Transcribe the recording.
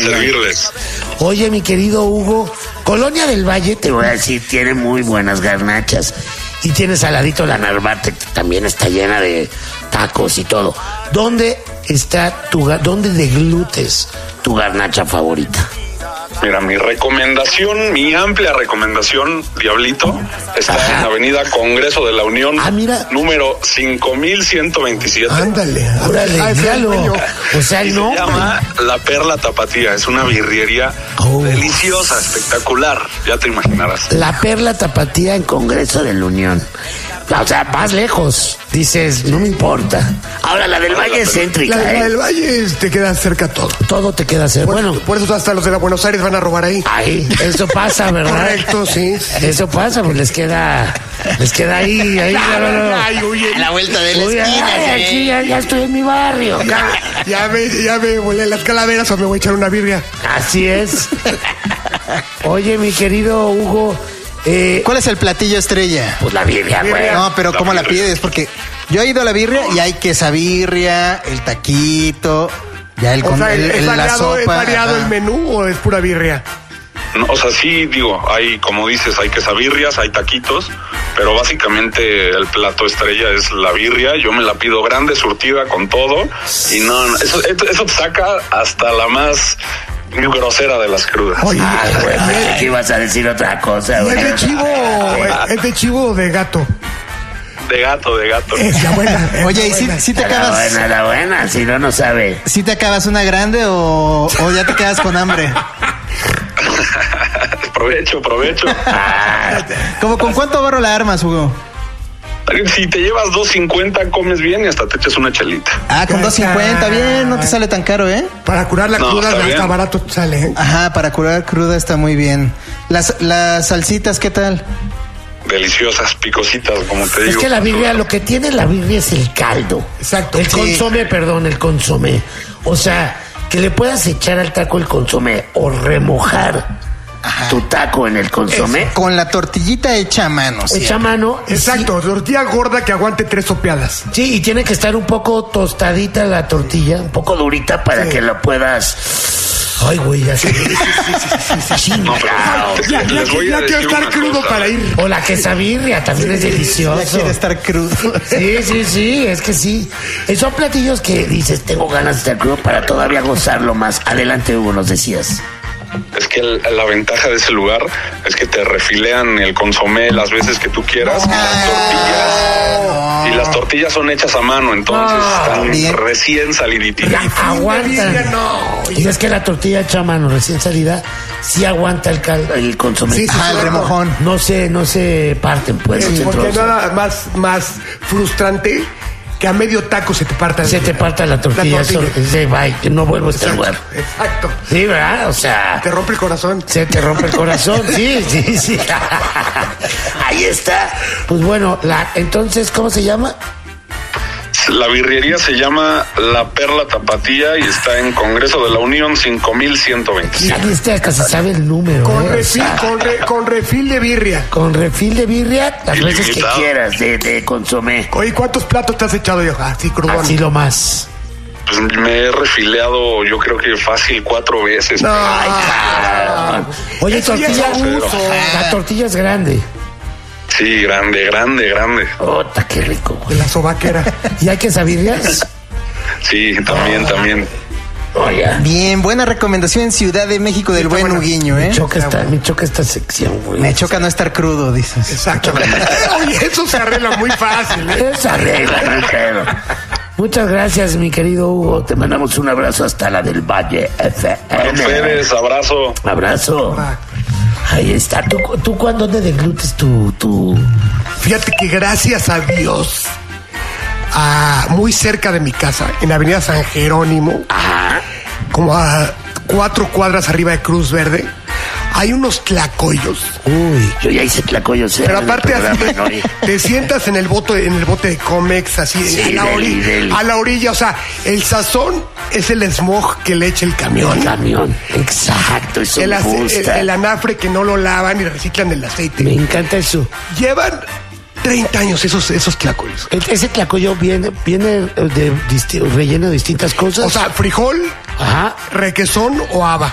servirles. Oye, mi querido Hugo, Colonia del Valle, te voy a decir, tiene muy buenas garnachas. Y tienes al ladito la Narvarte, que también está llena de tacos y todo. ¿Dónde dónde deglutes tu garnacha favorita? Mira, mi amplia recomendación, Diablito, está en la avenida Congreso de la Unión, número 5127. Ándale, órale, míralo. O sea, se llama La Perla Tapatía. Es una birrería deliciosa, espectacular. Ya te imaginarás. La Perla Tapatía en Congreso de la Unión. O sea, más lejos. Dices, no me importa. Ahora, la del Valle es céntrica, La del Valle te queda cerca todo. Todo te queda cerca. Bueno, por eso hasta los de la Buenos Aires van a robar ahí. Ahí, eso pasa, ¿verdad? Correcto, sí. Eso pasa, pues les queda ahí. A la vuelta de la esquina. Aquí ya estoy en mi barrio. Ya me volé las calaveras o me voy a echar una birria. Así es. Oye, mi querido Hugo, ¿cuál es el platillo estrella? Pues la birria, güey. No, pero ¿cómo la pides? Porque yo he ido a la birria y hay quesabirria, el taquito, ya ¿Es variado, la sopa. ¿Es variado el menú o es pura birria? No, o sea, sí, hay, como dices, hay quesabirrias, hay taquitos, pero básicamente el plato estrella es la birria. Yo me la pido grande, surtida, con todo, y no, eso te saca hasta la más grosera de las crudas. Oye, güey, ¿qué ibas a decir otra cosa, güey? ¿Es de chivo o de gato? De gato. Es la buena. Oye, ¿y si te acabas? La buena, si no sabe. ¿Si te acabas una grande o ya te quedas con hambre? Provecho. ¿Cómo con cuánto barro la armas, Hugo? Si te llevas 2.50, comes bien y hasta te echas una chelita. Con 2.50, bien, no te sale tan caro, ¿eh? Para curar la cruda está barato, sale, ¿eh? Ajá, para curar cruda está muy bien. Las salsitas, ¿qué tal? Deliciosas, picositas, como te digo. Es que la birria, lo que tiene la birria es el caldo. Exacto. El consomé. O sea, que le puedas echar al taco el consomé o remojar tu taco en el consomé. Con la tortillita hecha a mano. Hecha a mano. Exacto, tortilla gorda que aguante 3 sopeadas. Sí, y tiene que estar un poco tostadita la tortilla, un poco durita para que la puedas... Ay, güey, ya sé. Sí. No, pero Ya quiero estar crudo para ir. O la quesabirria, también es delicioso. Ya quiere estar crudo. Sí, es que sí. Son platillos que dices, tengo ganas de estar crudo para todavía gozarlo más. Adelante, Hugo, nos decías. Es que la ventaja de ese lugar es que te refilean el consomé las veces que tú quieras y las tortillas son hechas a mano, entonces están recién saliditas. Aguantan. Y es que la tortilla hecha a mano recién salida sí aguanta el consomé. Sí, el remojón. No se parten, pues. Porque nada más frustrante que a medio taco se te parta la tortilla. Eso, bye, que no vuelvo a este lugar. Exacto. Sí, ¿verdad? O sea... Te rompe el corazón. Se te rompe el corazón, sí. Ahí está. Pues bueno, entonces, ¿cómo se llama? La birrería se llama La Perla Tapatía y está en Congreso de la Unión 5125. Ya viste, hasta se sabe el número. Con refil de birria. Con refil de birria, las veces que Ilimitado. quieras, de consomé. Oye, ¿cuántos platos te has echado yo? Así crudón. Así lo más. Pues me he refileado, yo creo que fácil 4 veces. No. Ay, cabrón. Oye, tortilla, la tortilla es grande. Sí, grande. Ota, qué rico, De güey. la sobaquera. ¿Y hay quesabirrias? Sí, también. Oye. Bien, buena recomendación en Ciudad de México del buen Huguiño, ¿eh? Me choca esta sección, güey. Me choca no estar crudo, dices. Exacto. Oye, eso se arregla muy fácil, ¿eh? Eso arregla, no pedo. Muchas gracias, mi querido Hugo. Te mandamos un abrazo hasta la del Valle FM. Ustedes, Abrazo. Ahí está. ¿Tú cuándo te deglutes tu...? Fíjate que gracias a Dios, muy cerca de mi casa, en la avenida San Jerónimo, como a 4 cuadras arriba de Cruz Verde, hay unos tlacoyos. Uy, yo ya hice tlacoyos. Pero aparte así, te sientas en el bote de Comex, así, sí, a la orilla, o sea, el sazón es el smog que le echa el camión. Exacto, eso me gusta. El anafre que no lo lavan y reciclan el aceite. Me encanta eso. Llevan 30 años esos tlacoyos. Ese tlacoyo viene relleno de distintas cosas. O sea, frijol, ajá, requesón o haba.